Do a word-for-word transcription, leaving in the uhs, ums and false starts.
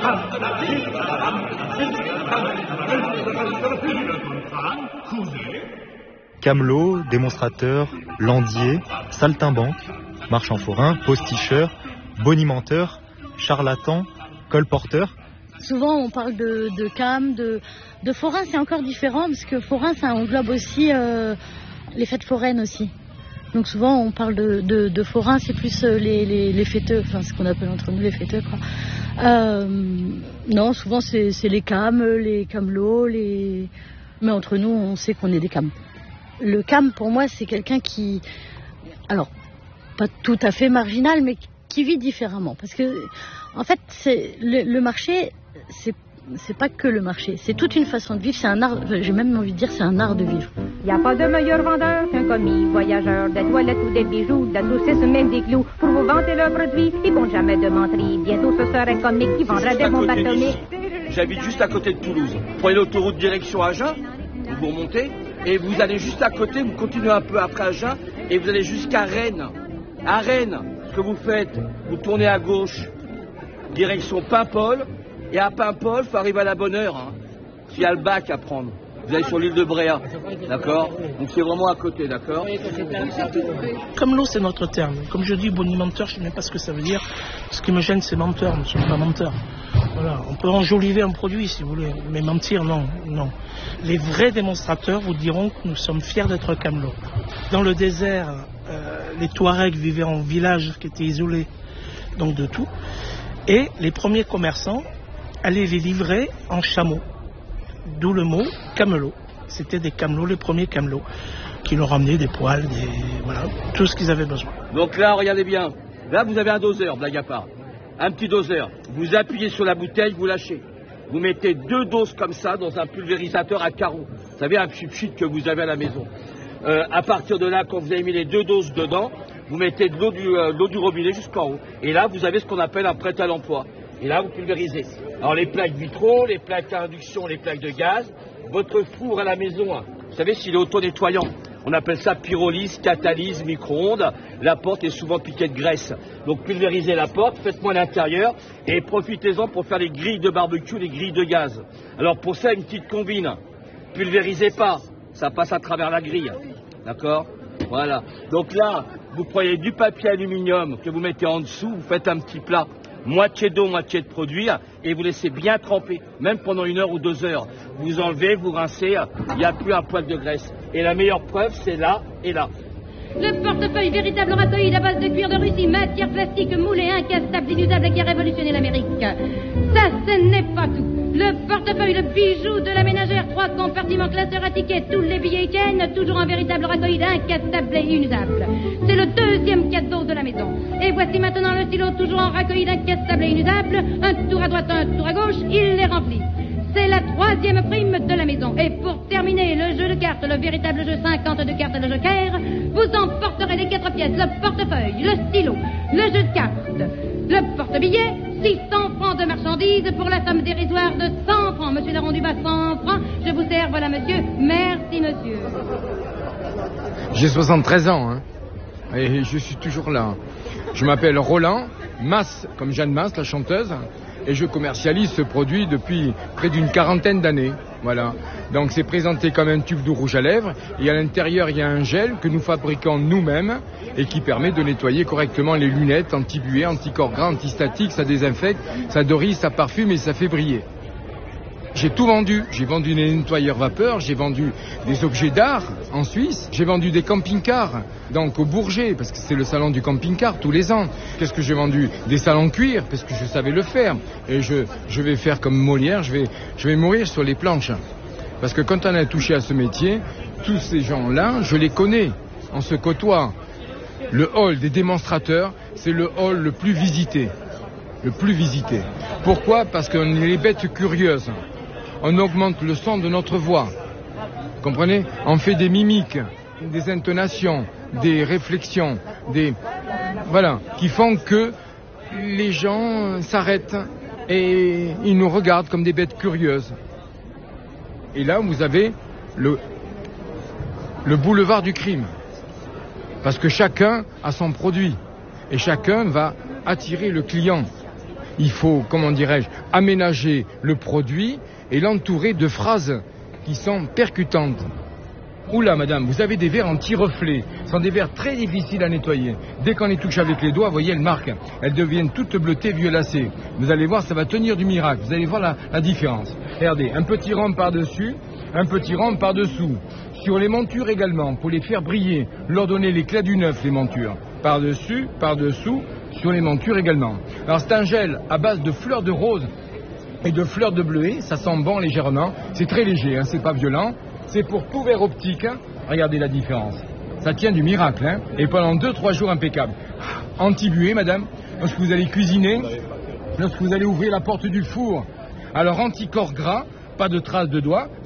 Camelot, démonstrateur, landier, saltimbanque, marchand forain, posticheur, bonimenteur, charlatan, colporteur. Souvent on parle de, de cam, de, de forain, c'est encore différent parce que forain ça englobe aussi euh, les fêtes foraines aussi. Donc souvent on parle de, de, de forain, c'est plus les, les, les fêteux, enfin ce qu'on appelle entre nous les fêteux quoi. Euh, non, souvent c'est, c'est les cams, les camelots, les... mais entre nous on sait qu'on est des cams. Le cam pour moi c'est quelqu'un qui, alors pas tout à fait marginal mais qui vit différemment parce que en fait c'est le, le marché c'est c'est pas que le marché, c'est toute une façon de vivre, c'est un art, j'ai même envie de dire c'est un art de vivre. Il n'y a pas de meilleur vendeur qu'un commis voyageur, des toilettes ou des bijoux, de saucisses même des clous. Pour vous vanter leurs produits, ils comptent jamais de menterie. Bientôt ce serait comique qui vendrait des bombes atomiques. J'habite juste à côté de Toulouse. Vous prenez l'autoroute direction Agen, vous remontez, et vous allez juste à côté, vous continuez un peu après Agen, et vous allez jusqu'à Rennes. À Rennes, ce que vous faites, vous tournez à gauche, direction Paimpol, et à Paimpol, il faut arriver à la bonne heure. Hein. S'il y a le bac à prendre. Vous allez sur l'île de Bréa, d'accord? Donc c'est vraiment à côté, d'accord? Camelot, c'est notre terme. Comme je dis, bonimenteur, je ne sais même pas ce que ça veut dire. Ce qui me gêne, c'est menteur. Nous ne sommes pas menteurs. Voilà. On peut enjoliver un produit, si vous voulez. Mais mentir, non, non. Les vrais démonstrateurs vous diront que nous sommes fiers d'être camelot. Dans le désert, euh, les Touaregs vivaient en village qui était isolé, donc de tout. Et les premiers commerçants allaient les livrer en chameau. D'où le mot camelot. C'était des camelots, les premiers camelots, qui leur ramenaient des poils, des, voilà, tout ce qu'ils avaient besoin. Donc là, regardez bien. Là, vous avez un doseur, blague à part. Un petit doseur. Vous appuyez sur la bouteille, vous lâchez. Vous mettez deux doses comme ça dans un pulvérisateur à carreaux. Vous savez, un chip-chip que vous avez à la maison. Euh, à partir de là, quand vous avez mis les deux doses dedans, vous mettez de l'eau du, euh, de l'eau du robinet jusqu'en haut. Et là, vous avez ce qu'on appelle un prêt à l'emploi. Et là, vous pulvérisez. Alors, les plaques vitraux, les plaques à induction, les plaques de gaz, votre four à la maison, hein, vous savez, s'il est auto-nettoyant, on appelle ça pyrolyse, catalyse, micro-ondes. La porte est souvent piquée de graisse. Donc, pulvérisez la porte, faites-moi l'intérieur et profitez-en pour faire les grilles de barbecue, les grilles de gaz. Alors, pour ça, une petite combine. Pulvérisez pas, ça passe à travers la grille. D'accord? Voilà. Donc là, vous prenez du papier aluminium que vous mettez en dessous, vous faites un petit plat. Moitié d'eau, moitié de produit, et vous laissez bien tremper, même pendant une heure ou deux heures. Vous enlevez, vous rincez, il n'y a plus un poil de graisse. Et la meilleure preuve, c'est là et là. Le portefeuille véritable rhacoïde à base de cuir de Russie, matière plastique moulée, incassable, inusable, qui a révolutionné l'Amérique. Ça, ce n'est pas tout. Le portefeuille, le bijou de la ménagère, trois compartiments classeurs à tickets, tous les billets tiennent, toujours en véritable rhacoïde, incassable et inusable. C'est le deuxième cadeau de la maison. Et voici maintenant le stylo, toujours en rhacoïde, incassable et inusable, un tour à droite, un tour à gauche, il les remplit. C'est la troisième prime de la maison. Et pour terminer, le jeu de cartes, le véritable jeu cinquante de cartes de joker, vous emporterez les quatre pièces, le portefeuille, le stylo, le jeu de cartes, le porte-billet, six cents francs de marchandises pour la somme dérisoire de cent francs. Monsieur Laron Dubas, cent francs. Je vous sers, voilà monsieur. Merci monsieur. J'ai soixante-treize ans, hein, et je suis toujours là. Je m'appelle Roland Mas, comme Jeanne Mas, la chanteuse. Et je commercialise ce produit depuis près d'une quarantaine d'années. Voilà. Donc c'est présenté comme un tube de rouge à lèvres et à l'intérieur il y a un gel que nous fabriquons nous-mêmes et qui permet de nettoyer correctement les lunettes, anti-buée, anti-corps gras, anti-statique, ça désinfecte, ça dorise, ça parfume et ça fait briller. J'ai tout vendu. J'ai vendu des nettoyeurs vapeur, j'ai vendu des objets d'art en Suisse, j'ai vendu des camping-cars, donc au Bourget, parce que c'est le salon du camping-car tous les ans. Qu'est-ce que j'ai vendu? Des salons cuir, parce que je savais le faire. Et je, je vais faire comme Molière, je vais, je vais mourir sur les planches. Parce que quand on a touché à ce métier, tous ces gens-là, je les connais, on se côtoie. Le hall des démonstrateurs, c'est le hall le plus visité. Le plus visité. Pourquoi? Parce qu'on est les bêtes curieuses. On augmente le son de notre voix. Vous comprenez? On fait des mimiques, des intonations, des réflexions, des... Voilà, qui font que les gens s'arrêtent et ils nous regardent comme des bêtes curieuses. Et là, vous avez le, le boulevard du crime. Parce que chacun a son produit. Et chacun va attirer le client. il faut, comment dirais-je, aménager le produit et l'entourer de phrases qui sont percutantes. Oula madame, vous avez des verres anti-reflets. Ce sont des verres très difficiles à nettoyer. Dès qu'on les touche avec les doigts, vous voyez, elles marquent. Elles deviennent toutes bleutées, violacées. Vous allez voir, ça va tenir du miracle. Vous allez voir la, la différence. Regardez, un petit rond par-dessus, un petit rond par-dessous. Sur les montures également, pour les faire briller, leur donner l'éclat du neuf, les montures. Par-dessus, par-dessous, sur les montures également. Alors c'est un gel à base de fleurs de rose et de fleurs de bleuet. Ça sent bon légèrement. C'est très léger, hein, c'est pas violent. C'est pour tout verre optique, hein. Regardez la différence. Ça tient du miracle, hein. Et pendant deux trois jours impeccable. Anti-buée, madame, lorsque vous allez cuisiner, lorsque vous allez ouvrir la porte du four. Alors anti-corps gras, pas de traces de doigts.